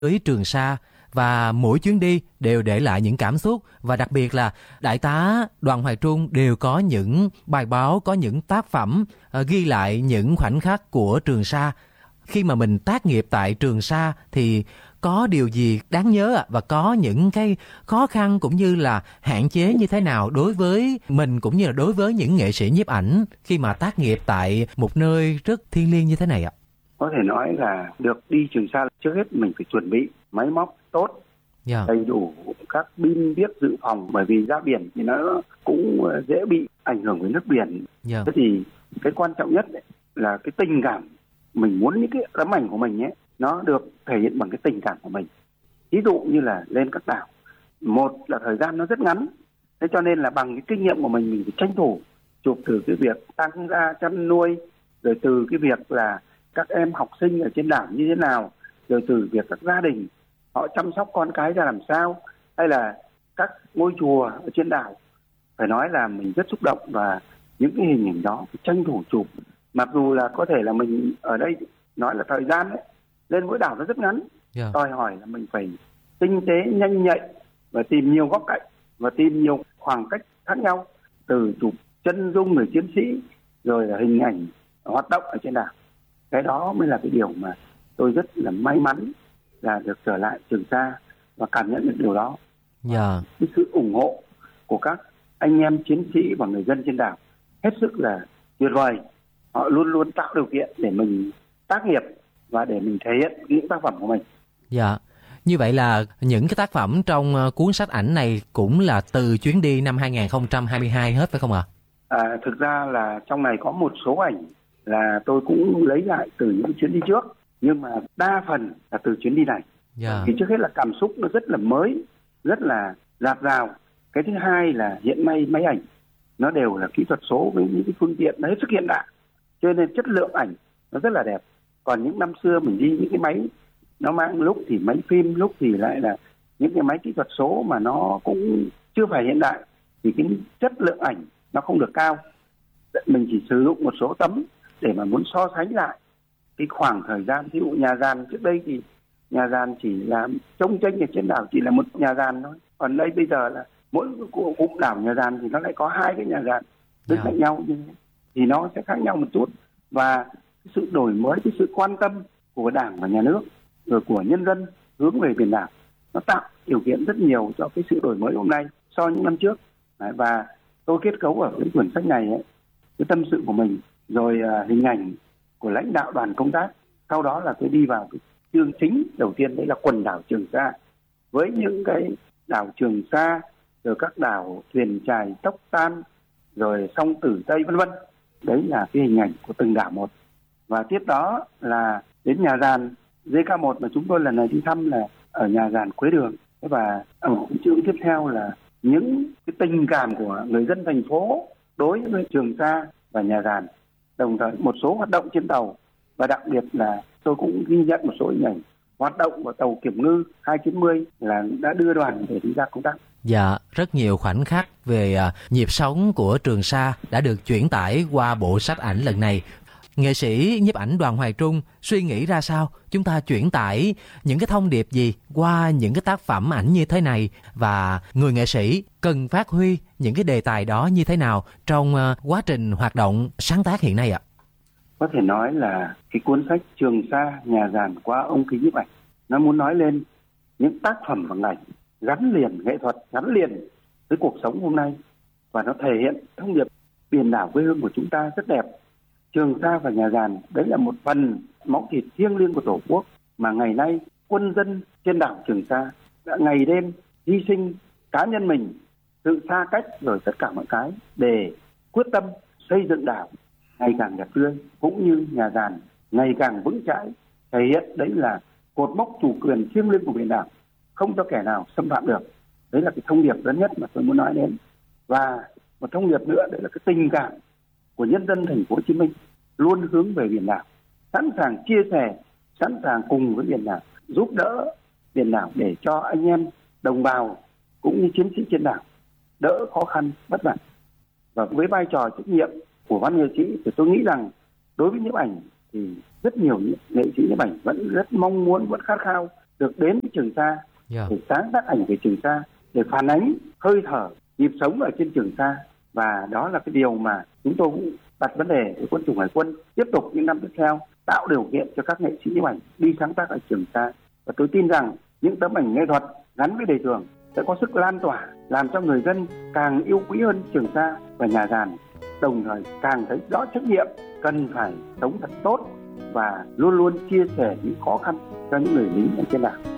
với Trường Sa, và mỗi chuyến đi đều để lại những cảm xúc, và đặc biệt là Đại tá Đoàn Hoài Trung đều có những bài báo, có những tác phẩm ghi lại những khoảnh khắc của Trường Sa. Khi mà mình tác nghiệp tại Trường Sa thì có điều gì đáng nhớ và có những cái khó khăn cũng như là hạn chế như thế nào đối với mình cũng như là đối với những nghệ sĩ nhiếp ảnh khi mà tác nghiệp tại một nơi rất thiêng liêng như thế này ạ? Có thể nói là được đi Trường Sa, trước hết mình phải chuẩn bị máy móc tốt, đầy đủ các pin viết dự phòng, bởi vì ra biển thì nó cũng dễ bị ảnh hưởng với nước biển. Thế thì cái quan trọng nhất ấy, là cái tình cảm. Mình muốn những cái tấm ảnh của mình ấy nó được thể hiện bằng cái tình cảm của mình. Ví dụ như là lên các đảo, một là thời gian nó rất ngắn, thế cho nên là bằng cái kinh nghiệm của mình phải tranh thủ chụp từ cái việc tăng gia chăn nuôi, rồi từ cái việc là các em học sinh ở trên đảo như thế nào, rồi từ việc các gia đình họ chăm sóc con cái ra làm sao, hay là các ngôi chùa ở trên đảo. Phải nói là mình rất xúc động, và những cái hình ảnh đó phải tranh thủ chụp. Mặc dù là có thể là mình ở đây nói là thời gian ấy, lên mỗi đảo nó rất ngắn, đòi hỏi là mình phải tinh tế, nhanh nhạy và tìm nhiều góc cạnh và tìm nhiều khoảng cách khác nhau, từ chụp chân dung người chiến sĩ rồi là hình ảnh hoạt động ở trên đảo. Cái đó mới là cái điều mà tôi rất là may mắn là được trở lại Trường Sa và cảm nhận được điều đó. Cái sự ủng hộ của các anh em chiến sĩ và người dân trên đảo hết sức là tuyệt vời. Họ luôn luôn tạo điều kiện để mình tác nghiệp và để mình thể hiện những tác phẩm của mình. Như vậy là những cái tác phẩm trong cuốn sách ảnh này cũng là từ chuyến đi năm 2022 hết phải không ạ? Thực ra là trong này có một số ảnh là tôi cũng lấy lại từ những chuyến đi trước, nhưng mà đa phần là từ chuyến đi này. Thì trước hết là cảm xúc nó rất là mới, rất là dạt dào. Cái thứ hai là hiện nay máy ảnh nó đều là kỹ thuật số với những cái phương tiện nó hết sức hiện đại, cho nên chất lượng ảnh nó rất là đẹp. Còn những năm xưa mình đi những cái máy nó mang lúc thì máy phim, lúc thì lại là những cái máy kỹ thuật số mà nó cũng chưa phải hiện đại, thì cái chất lượng ảnh nó không được cao. Mình chỉ sử dụng một số tấm để mà muốn so sánh lại cái khoảng thời gian. Ví dụ nhà giàn trước đây thì nhà giàn chỉ là trông chênh ở trên đảo, chỉ là một nhà giàn thôi. Còn đây bây giờ là mỗi cụm đảo nhà giàn thì nó lại có hai cái nhà giàn bên cạnh nhau, thì nó sẽ khác nhau một chút. Và cái sự đổi mới, cái sự quan tâm của Đảng và Nhà nước rồi của nhân dân hướng về biển đảo, nó tạo điều kiện rất nhiều cho cái sự đổi mới hôm nay so với những năm trước. Và tôi kết cấu ở cái quyển sách này ấy, cái tâm sự của mình, rồi hình ảnh của lãnh đạo đoàn công tác. Sau đó là tôi đi vào cái chương chính đầu tiên, đấy là quần đảo Trường Sa, với những cái đảo Trường Sa, rồi các đảo Thuyền Chài, Tốc Tan, rồi Song Tử Tây, vân vân. Đấy là cái hình ảnh của từng đảo một. Và tiếp đó là đến nhà giàn JK1 mà chúng tôi lần này đi thăm là ở nhà giàn Quế Đường. Và ở chương tiếp theo là những cái tình cảm của người dân thành phố đối với Trường Sa và nhà giàn, đồng thời một số hoạt động trên tàu, và đặc biệt là tôi cũng ghi nhận một số hình ảnh hoạt động của tàu Kiểm Ngư 290 là đã đưa đoàn để đi ra công tác. Rất nhiều khoảnh khắc về nhịp sống của Trường Sa đã được chuyển tải qua bộ sách ảnh lần này. Nghệ sĩ nhiếp ảnh Đoàn Hoài Trung suy nghĩ ra sao chúng ta chuyển tải những cái thông điệp gì qua những cái tác phẩm ảnh như thế này, và người nghệ sĩ cần phát huy những cái đề tài đó như thế nào trong quá trình hoạt động sáng tác hiện nay ạ? Có thể nói là cái cuốn sách Trường Sa nhà giàn qua ống kính nhiếp ảnh, nó muốn nói lên những tác phẩm bằng ảnh gắn liền nghệ thuật, gắn liền với cuộc sống hôm nay, và nó thể hiện thông điệp biển đảo quê hương của chúng ta rất đẹp. Trường Sa và nhà giàn đấy là một phần máu thịt thiêng liêng của Tổ quốc mà ngày nay quân dân trên đảo Trường Sa đã ngày đêm hy sinh cá nhân mình, sự xa cách rồi tất cả mọi cái để quyết tâm xây dựng đảo ngày càng đẹp tươi, cũng như nhà giàn ngày càng vững chãi, thể hiện đấy là cột mốc chủ quyền thiêng liêng của biển đảo, không cho kẻ nào xâm phạm được. Đấy là cái thông điệp lớn nhất mà tôi muốn nói đến. Và một thông điệp nữa, đấy là cái tình cảm của nhân dân thành phố Hồ Chí Minh luôn hướng về biển đảo, sẵn sàng chia sẻ, sẵn sàng cùng với biển đảo, giúp đỡ biển đảo để cho anh em đồng bào cũng như chiến sĩ trên đảo đỡ khó khăn vất vả. Và với vai trò trách nhiệm của văn nghệ sĩ thì tôi nghĩ rằng đối với nhiếp ảnh thì rất nhiều nghệ sĩ nhiếp ảnh vẫn rất mong muốn, vẫn khát khao được đến với Trường Sa để sáng tác ảnh về Trường Sa, để phản ánh hơi thở, nhịp sống ở trên Trường Sa. Và đó là cái điều mà chúng tôi cũng đặt vấn đề với Quân chủng Hải quân tiếp tục những năm tiếp theo, tạo điều kiện cho các nghệ sĩ nhiếp ảnh đi sáng tác ở Trường Sa. Và tôi tin rằng những tấm ảnh nghệ thuật gắn với đề thường sẽ có sức lan tỏa, làm cho người dân càng yêu quý hơn Trường Sa và nhà giàn, đồng thời càng thấy rõ trách nhiệm cần phải sống thật tốt và luôn luôn chia sẻ những khó khăn cho những người lính ở trên đảo.